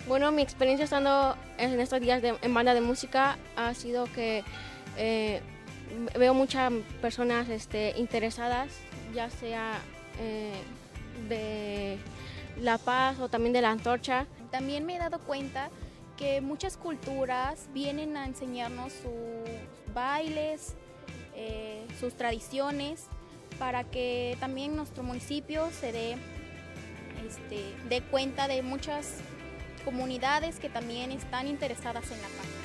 Bueno, mi experiencia estando en estos días en banda de música ha sido que eh, veo muchas personas interesadas, ya sea de La Paz o también de la Antorcha. También me he dado cuenta que muchas culturas vienen a enseñarnos sus bailes, sus tradiciones, para que también nuestro municipio se dé cuenta de muchas comunidades que también están interesadas en la paz.